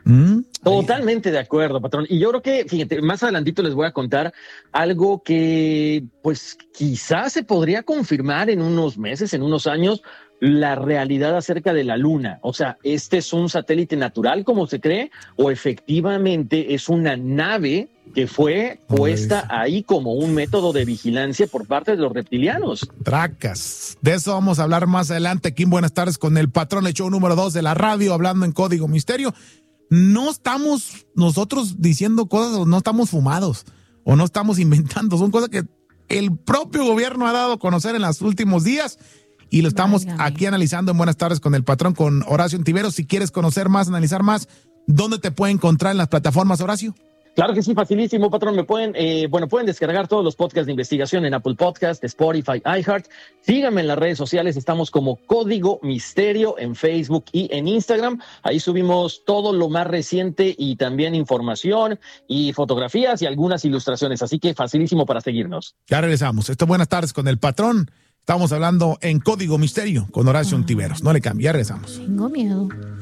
Totalmente de acuerdo, patrón. Y yo creo que, fíjate, más adelantito les voy a contar algo que, pues, quizás se podría confirmar en unos meses, en unos años, la realidad acerca de la Luna. O sea, ¿este es un satélite natural, como se cree, o efectivamente es una nave que fue puesta ahí como un método de vigilancia por parte de los reptilianos? Tracas. De eso vamos a hablar más adelante aquí en Buenas Tardes con el patrón, el show número 2 de la radio, hablando en Código Misterio. No estamos nosotros diciendo cosas, o no estamos fumados, o no estamos inventando. Son cosas que el propio gobierno ha dado a conocer en los últimos días y lo estamos aquí analizando en Buenas Tardes con el patrón, con Horacio Ontiveros. Si quieres conocer más, analizar más, ¿dónde te puede encontrar en las plataformas, Horacio? Claro que sí, facilísimo, patrón. Me pueden, pueden descargar todos los podcasts de investigación en Apple Podcast, Spotify, iHeart. Síganme en las redes sociales. Estamos como Código Misterio en Facebook y en Instagram. Ahí subimos todo lo más reciente y también información y fotografías y algunas ilustraciones. Así que facilísimo para seguirnos. Ya regresamos. Esto es Buenas Tardes con el patrón. Estamos hablando en Código Misterio con Horacio Ontiveros. No le cambie, ya regresamos. Tengo miedo.